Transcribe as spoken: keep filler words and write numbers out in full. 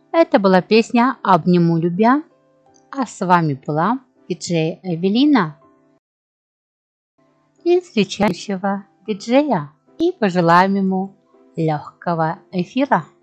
Это была песня «Обниму любя». А с вами была диджей Эвелина и встречающего диджея. И пожелаем ему легкого эфира.